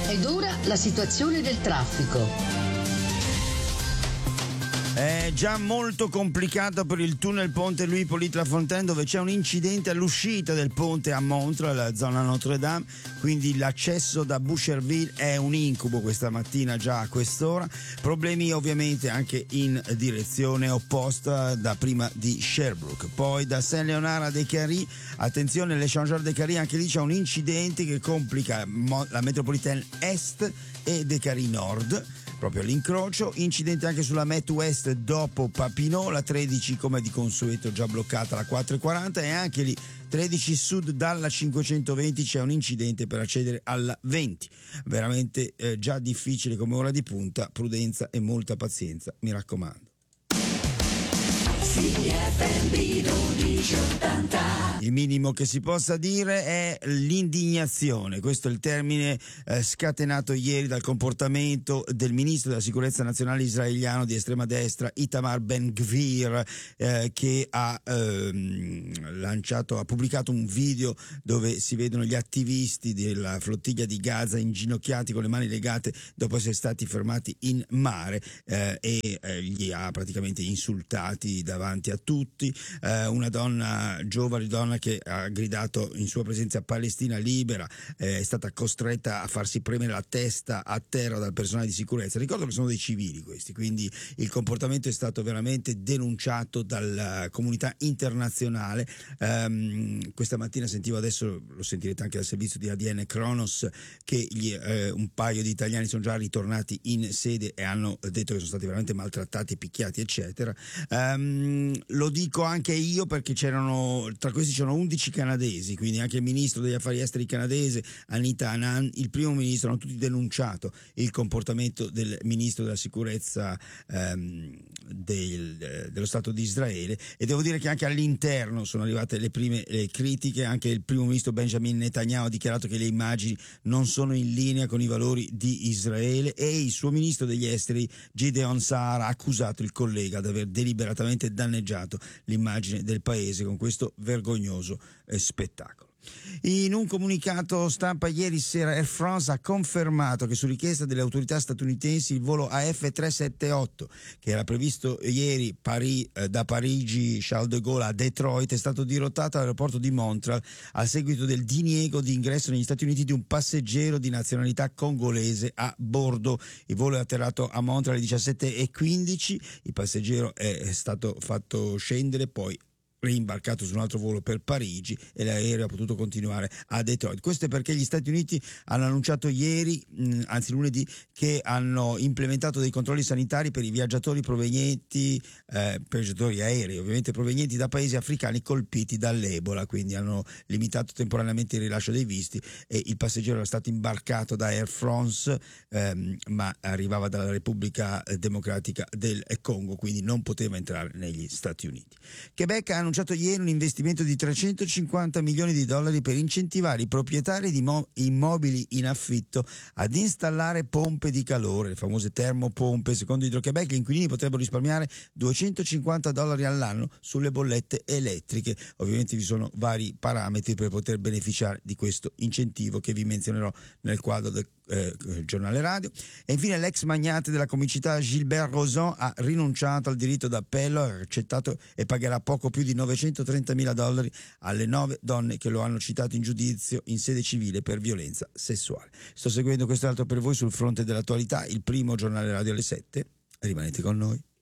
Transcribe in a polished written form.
Ed ora la situazione del traffico. È già molto complicato per il tunnel ponte Louis Hippolyte Lafontaine, dove c'è un incidente all'uscita del ponte a Montreux, la zona Notre Dame, quindi l'accesso da Boucherville è un incubo questa mattina già a quest'ora. Problemi ovviamente anche in direzione opposta da prima di Sherbrooke. Poi da Saint-Léonard a Descaries, attenzione, l'Échangeur Descaries, anche lì c'è un incidente che complica la metropolitaine Est e Descaries Nord, proprio all'incrocio. Incidente anche sulla Met West dopo Papineau, la 13 come di consueto già bloccata, la 440, e anche lì 13 Sud dalla 520 c'è un incidente per accedere alla 20. Veramente già difficile come ora di punta, prudenza e molta pazienza, mi raccomando. Il minimo che si possa dire è l'indignazione. Questo è il termine scatenato ieri dal comportamento del ministro della sicurezza nazionale israeliano di estrema destra Itamar Ben-Gvir, che ha pubblicato un video dove si vedono gli attivisti della flottiglia di Gaza inginocchiati con le mani legate dopo essere stati fermati in mare, e li ha praticamente insultati davanti a tutti. Una giovane donna che ha gridato in sua presenza Palestina libera, è stata costretta a farsi premere la testa a terra dal personale di sicurezza. Ricordo che sono dei civili questi, quindi il comportamento è stato veramente denunciato dalla comunità internazionale. Questa mattina sentivo, adesso lo sentirete anche dal servizio di ADN Kronos, che un paio di italiani sono già ritornati in sede e hanno detto che sono stati veramente maltrattati, picchiati eccetera. Lo dico anche io perché tra questi c'erano 11 canadesi, quindi anche il ministro degli affari esteri canadese Anita Anand, il primo ministro, hanno tutti denunciato il comportamento del ministro della sicurezza dello Stato di Israele, e devo dire che anche all'interno sono arrivate le prime critiche. Anche il primo ministro Benjamin Netanyahu ha dichiarato che le immagini non sono in linea con i valori di Israele, e il suo ministro degli esteri Gideon Saar ha accusato il collega di aver deliberatamente danneggiato l'immagine del paese con questo vergognoso spettacolo. In un comunicato stampa ieri sera Air France ha confermato che su richiesta delle autorità statunitensi il volo AF378, che era previsto ieri da Parigi Charles de Gaulle a Detroit, è stato dirottato all'aeroporto di Montreal a seguito del diniego di ingresso negli Stati Uniti di un passeggero di nazionalità congolese a bordo. Il volo è atterrato a Montreal alle 17:15, il passeggero è stato fatto scendere, poi rimbarcato su un altro volo per Parigi, e l'aereo ha potuto continuare a Detroit. Questo è perché gli Stati Uniti hanno annunciato ieri, anzi lunedì, che hanno implementato dei controlli sanitari per i viaggiatori viaggiatori aerei, ovviamente provenienti da paesi africani colpiti dall'Ebola, quindi hanno limitato temporaneamente il rilascio dei visti, e il passeggero era stato imbarcato da Air France, ma arrivava dalla Repubblica Democratica del Congo, quindi non poteva entrare negli Stati Uniti. Quebec ha annunciato ieri un investimento di $350 milioni per incentivare i proprietari di immobili in affitto ad installare pompe di calore, le famose termopompe. Secondo Hydro-Québec gli inquilini potrebbero risparmiare $250 all'anno sulle bollette elettriche. Ovviamente vi sono vari parametri per poter beneficiare di questo incentivo che vi menzionerò nel quadro del giornale radio. E infine l'ex magnate della comicità Gilbert Rozon ha rinunciato al diritto d'appello, ha accettato e pagherà poco più di $930.000 alle 9 donne che lo hanno citato in giudizio in sede civile per violenza sessuale. Sto seguendo questo e altro per voi sul fronte dell'attualità, il primo giornale radio alle 7. Rimanete con noi.